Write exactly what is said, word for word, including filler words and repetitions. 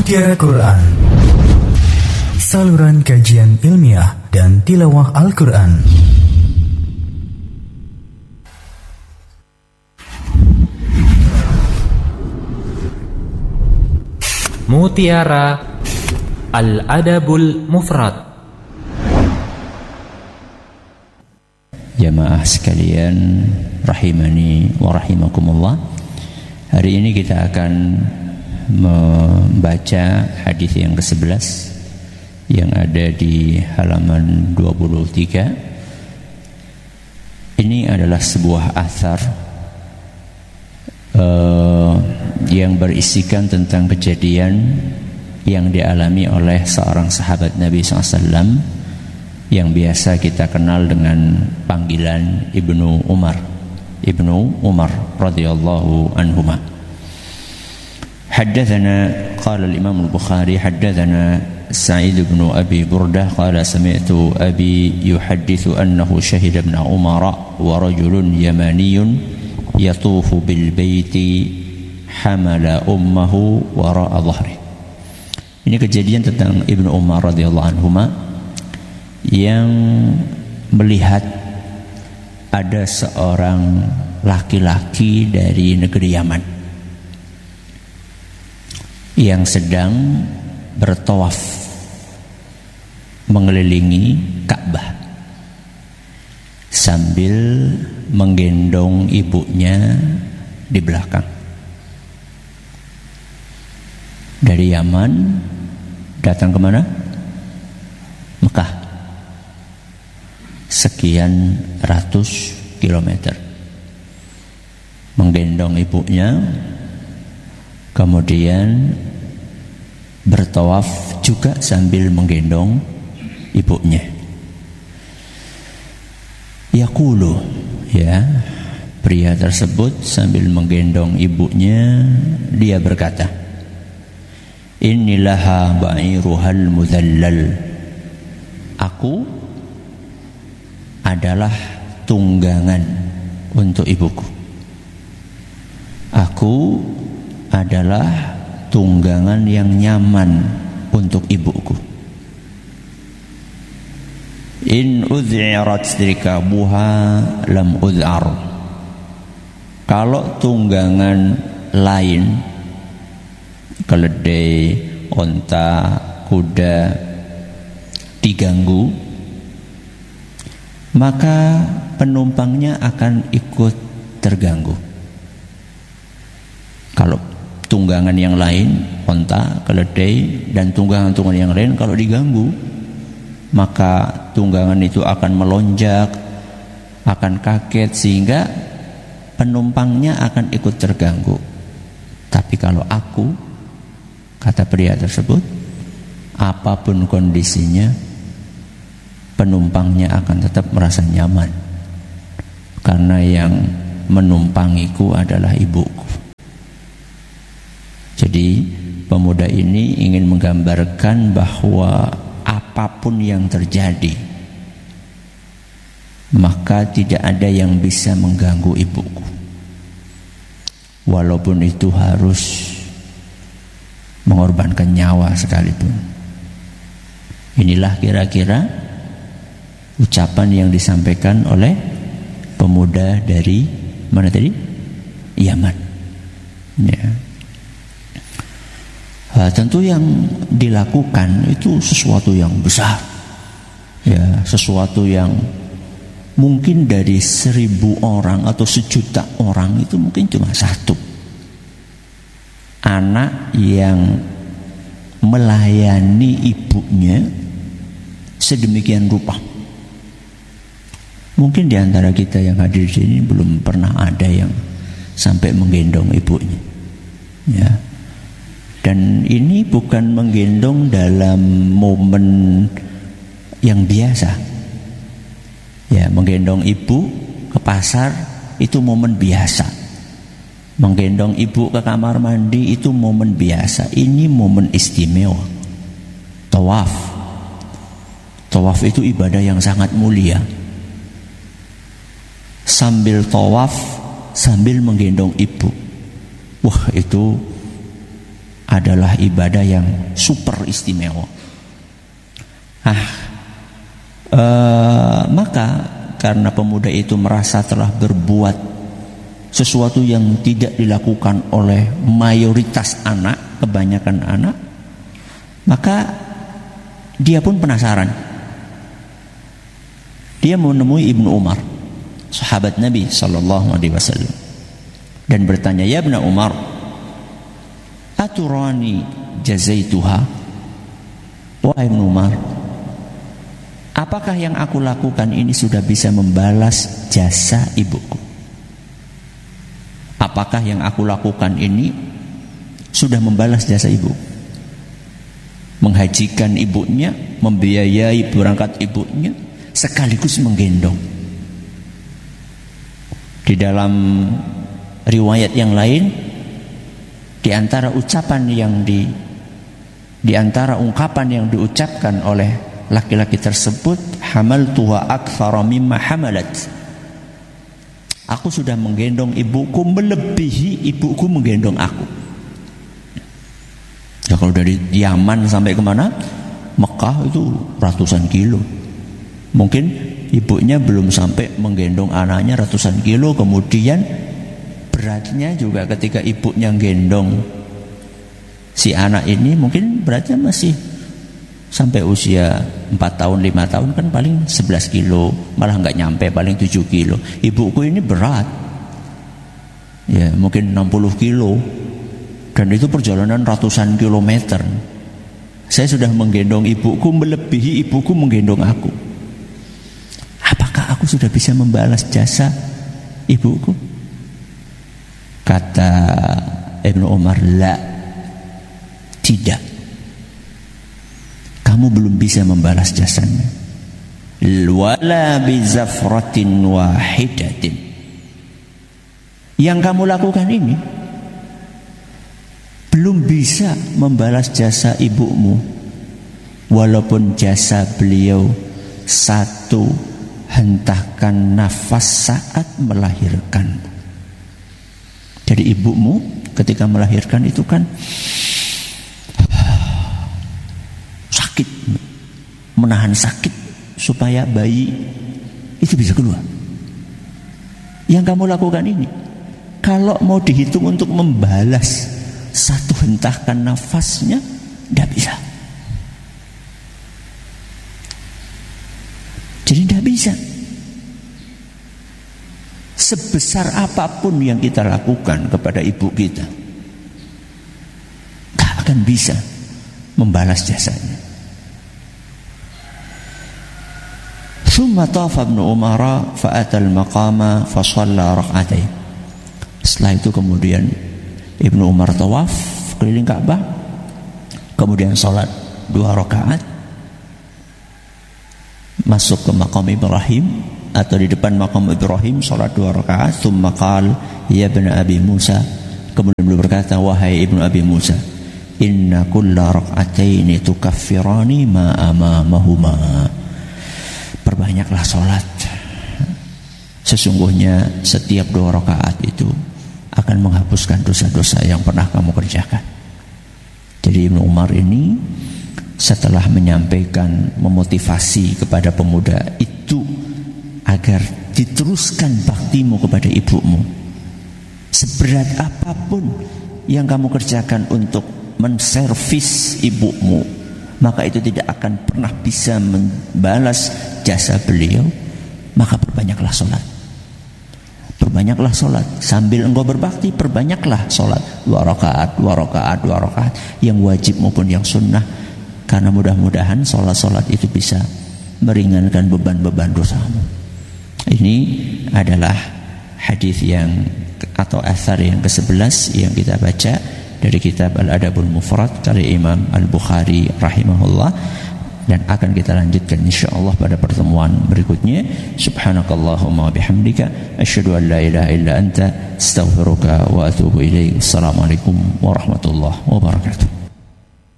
Mutiara Quran, saluran kajian ilmiah dan tilawah Al-Quran. Mutiara Al-Adabul Mufrad. Jamaah sekalian rahimani wa rahimakumullah. Hari ini kita akan membaca hadis yang kesebelas yang ada di halaman dua puluh tiga. Ini adalah sebuah athar uh, yang berisikan tentang kejadian yang dialami oleh seorang sahabat Nabi shallallahu alaihi wasallam yang biasa kita kenal dengan panggilan Ibnu Umar. Ibnu Umar radhiyallahu anhuma. Haddatsana qala al-Imam al-Bukhari haddatsana Sa'id bin Abi Burdah qala sami'tu abi yuhadditsu annahu shahida ibn Umar wa rajulun yamaniyun yatufu bil baiti hamala ummuhu wara'a dhahri. Ini kejadian tentang Ibnu Umar radhiyallahu anhuma yang melihat ada seorang laki-laki dari negeri Yaman yang sedang bertawaf mengelilingi Ka'bah sambil menggendong ibunya di belakang. Dari Yaman datang kemana? Mekah. Sekian ratus kilometer. Menggendong ibunya, kemudian bertawaf juga sambil menggendong ibunya. Yaqulu, ya, pria tersebut sambil menggendong ibunya, dia berkata, Innilaha ba'iruhal mudhallal. Aku adalah tunggangan untuk ibuku. Aku adalah tunggangan yang nyaman untuk ibuku. In udhirat rikabuha lam udhar. Kalau tunggangan lain, keledai, onta, kuda diganggu, maka penumpangnya akan ikut terganggu. Kalau tunggangan yang lain, onta, keledai, dan tunggangan-tunggangan yang lain kalau diganggu, maka tunggangan itu akan melonjak, akan kaget, sehingga penumpangnya akan ikut terganggu. Tapi kalau aku, kata pria tersebut, apapun kondisinya, penumpangnya akan tetap merasa nyaman, karena yang menumpangiku adalah ibuku. Jadi pemuda ini ingin menggambarkan bahwa apapun yang terjadi, maka tidak ada yang bisa mengganggu ibuku, walaupun itu harus mengorbankan nyawa sekalipun. Inilah kira-kira ucapan yang disampaikan oleh pemuda dari mana tadi? Yaman. Ya. Nah, tentu yang dilakukan itu sesuatu yang besar, ya, sesuatu yang mungkin dari seribu orang atau sejuta orang itu mungkin cuma satu anak yang melayani ibunya sedemikian rupa. Mungkin di antara kita yang hadir di sini belum pernah ada yang sampai menggendong ibunya, ya. Dan ini bukan menggendong dalam momen yang biasa. Ya, menggendong ibu ke pasar itu momen biasa. Menggendong ibu ke kamar mandi itu momen biasa. Ini momen istimewa. Tawaf. Tawaf itu ibadah yang sangat mulia. Sambil tawaf, sambil menggendong ibu. Wah, itu adalah ibadah yang super istimewa. Ah, eh, maka karena pemuda itu merasa telah berbuat sesuatu yang tidak dilakukan oleh mayoritas anak, kebanyakan anak, maka dia pun penasaran. Dia menemui Ibnu Umar, sahabat Nabi sallallahu alaihi wasallam, dan bertanya, "Ya Ibnu Umar, aturani jazaituha?" Wahai Ibnu Umar, apakah yang aku lakukan ini sudah bisa membalas jasa ibuku? Apakah yang aku lakukan ini sudah membalas jasa ibu? Menghajikan ibunya, membiayai berangkat ibunya, sekaligus menggendong. Di dalam riwayat yang lain, di antara ucapan yang di di antara ungkapan yang diucapkan oleh laki-laki tersebut, hamaltuha aktsara mimma hamalat. Aku sudah menggendong ibuku melebihi ibuku menggendong aku. Ya kalau dari Yaman sampai kemana? Mekah itu ratusan kilo. Mungkin ibunya belum sampai menggendong anaknya ratusan kilo. Kemudian beratnya juga ketika ibunya gendong si anak ini mungkin beratnya masih sampai usia empat tahun, lima tahun kan paling sebelas kilo, malah nggak nyampe, paling tujuh kilo. Ibuku ini berat, ya mungkin enam puluh kilo, dan itu perjalanan ratusan kilometer. Saya sudah menggendong ibuku melebihi ibuku menggendong aku. Apakah aku sudah bisa membalas jasa ibuku? Kata Ibnu Umar, la, tidak. Kamu belum bisa membalas jasanya. Wala bizafratin wahidatin. Yang kamu lakukan ini belum bisa membalas jasa ibumu, walaupun jasa beliau satu hentakan nafas saat melahirkan. Jadi ibumu ketika melahirkan itu kan sakit, menahan sakit supaya bayi itu bisa keluar. Yang kamu lakukan ini, kalau mau dihitung untuk membalas satu hentakan nafasnya, tidak bisa. Jadi tidak bisa. Sebesar apapun yang kita lakukan kepada ibu kita, tak akan bisa membalas jasanya. Thumma tafa Ibnu Umar fa'atal maqama fa shalla rak'atain. Setelah itu kemudian Ibnu Umar tawaf keliling Ka'bah, kemudian salat dua rakaat, masuk ke maqam Ibrahim atau di depan maqam Ibrahim salat dua rakaat. Thumma qala ya ibn Abi Musa, kemudian beliau berkata, wahai Ibnu Abi Musa, inna kulla rak'ataini tukaffirani ma amamahuma. Perbanyaklah salat, sesungguhnya setiap dua rakaat itu akan menghapuskan dosa-dosa yang pernah kamu kerjakan. Jadi Ibnu Umar ini setelah menyampaikan, memotivasi kepada pemuda itu agar diteruskan baktimu kepada ibumu, seberat apapun yang kamu kerjakan untuk menservis ibumu, maka itu tidak akan pernah bisa membalas jasa beliau. Maka perbanyaklah sholat, perbanyaklah sholat sambil engkau berbakti. Perbanyaklah sholat dua rakaat, dua rakaat, dua rakaat, yang wajib maupun yang sunnah, karena mudah-mudahan sholat-sholat itu bisa meringankan beban-beban dosamu. Ini adalah hadis yang atau asar yang kesebelas yang kita baca dari kitab Al-Adabul Mufrad karya Imam Al-Bukhari rahimahullah, dan akan kita lanjutkan insyaallah pada pertemuan berikutnya. Subhanakallahumma bihamdika asyhadu an la ilaha illa anta astaghfiruka wa atubu ilaik. Assalamualaikum warahmatullahi wabarakatuh.